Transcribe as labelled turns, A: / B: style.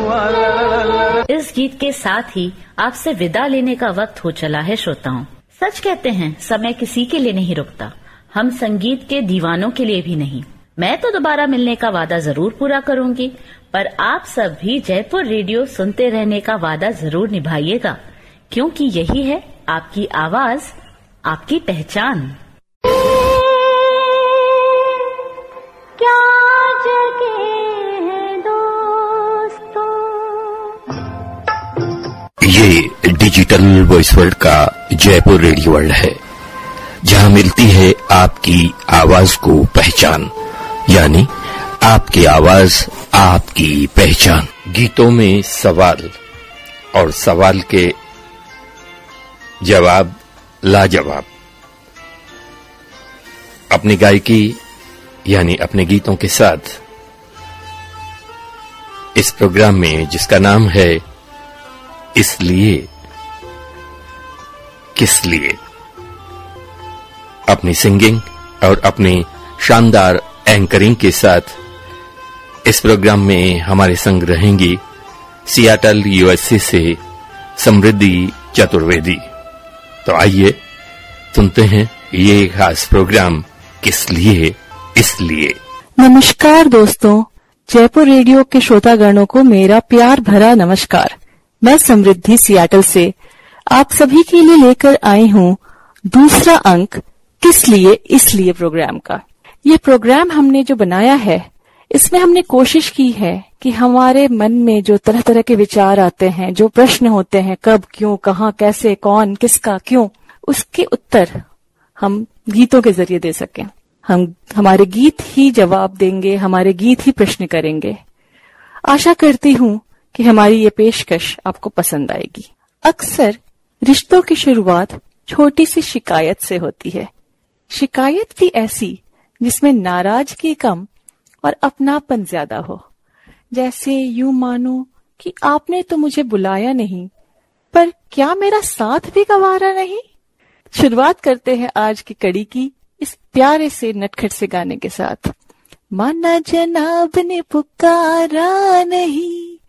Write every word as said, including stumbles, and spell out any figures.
A: इस गीत के साथ ही आपसे विदा लेने का वक्त हो चला है श्रोताओं। सच कहते हैं, समय किसी के लिए नहीं रुकता, हम संगीत के दीवानों के लिए भी नहीं। मैं तो दोबारा मिलने का वादा जरूर पूरा करूंगी, पर आप सब भी जयपुर रेडियो सुनते रहने का वादा जरूर निभाइएगा, क्योंकि यही है आपकी आवाज, आपकी पहचान।
B: क्या जगह है दोस्तों।
C: ये डिजिटल वॉइस वर्ल्ड का जयपुर रेडियो वर्ल्ड है, जहां मिलती है आपकी आवाज को पहचान, यानी आपकी आवाज आपकी पहचान। गीतों में सवाल और सवाल के जवाब लाजवाब। अपनी गायकी यानी अपने गीतों के साथ इस प्रोग्राम में, जिसका नाम है इसलिए किस लिए, अपनी सिंगिंग और अपनी शानदार एंकरिंग के साथ इस प्रोग्राम में हमारे संग रहेंगी सियाटल यूएसए से समृद्धि चतुर्वेदी। तो आइए सुनते हैं ये खास प्रोग्राम किस लिए इसलिए।
D: नमस्कार दोस्तों, जयपुर रेडियो के श्रोतागणों को मेरा प्यार भरा नमस्कार। मैं समृद्धि सियाटल से आप सभी के लिए लेकर आई हूँ दूसरा अंक किस लिए इसलिए प्रोग्राम का। ये प्रोग्राम हमने जो बनाया है, इसमें हमने कोशिश की है कि हमारे मन में जो तरह तरह के विचार आते हैं, जो प्रश्न होते हैं, कब, क्यों, कहाँ, कैसे, कौन, किसका, क्यों, उसके उत्तर हम गीतों के जरिए दे सकें। हम हमारे गीत ही जवाब देंगे, हमारे गीत ही प्रश्न करेंगे। आशा करती हूँ कि हमारी ये पेशकश आपको पसंद आएगी। अक्सर रिश्तों की शुरुआत छोटी सी शिकायत से होती है, शिकायत भी ऐसी जिसमें नाराजगी कम और अपनापन ज्यादा हो। जैसे यूं मानो कि आपने तो मुझे बुलाया नहीं, पर क्या मेरा साथ भी गंवारा नहीं। शुरुआत करते हैं आज की कड़ी की इस प्यारे से नटखट से गाने के साथ। माना जनाब ने पुकारा नहीं,